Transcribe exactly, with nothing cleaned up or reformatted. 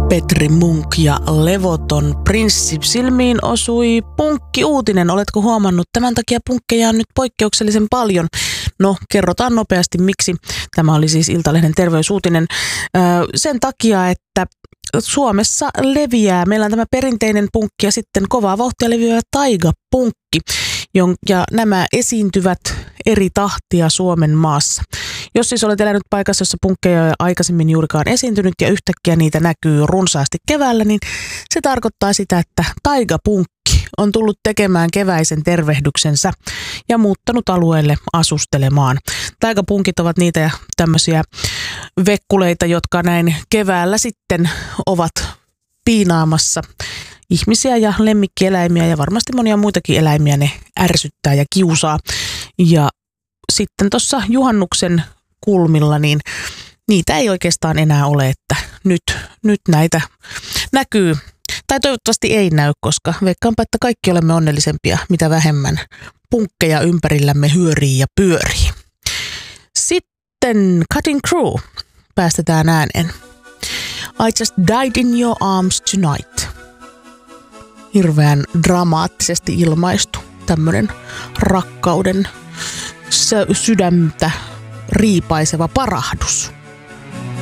Petri Munk ja levoton prinssi. Silmiin osui punkki-uutinen. Oletko huomannut? Tämän takia punkkeja on nyt poikkeuksellisen paljon. No, kerrotaan nopeasti miksi. Tämä oli siis Iltalehden terveysuutinen. Öö, sen takia, että Suomessa leviää. Meillä on tämä perinteinen punkki ja sitten kovaa vauhtia leviää taigapunkki. Ja nämä esiintyvät eri tahtia Suomen maassa. Jos siis olet elänyt paikassa, jossa punkkeja ei ole aikaisemmin juurikaan esiintynyt ja yhtäkkiä niitä näkyy runsaasti keväällä, niin se tarkoittaa sitä, että taigapunkki on tullut tekemään keväisen tervehdyksensä ja muuttanut alueelle asustelemaan. Taigapunkit ovat niitä tämmöisiä vekkuleita, jotka näin keväällä sitten ovat piinaamassa ihmisiä ja lemmikkieläimiä ja varmasti monia muitakin eläimiä ne ärsyttää ja kiusaa. Ja sitten tuossa juhannuksen kulmilla, niin niitä ei oikeastaan enää ole, että nyt, nyt näitä näkyy. Tai toivottavasti ei näy, koska veikkaanpa, että kaikki olemme onnellisempia, mitä vähemmän punkkeja ympärillämme hyörii ja pyörii. Sitten Cutting Crew päästetään ääneen. I just died in your arms tonight. Hirveän dramaattisesti ilmaistu tämmöinen rakkauden sydäntä riipaiseva parahdus.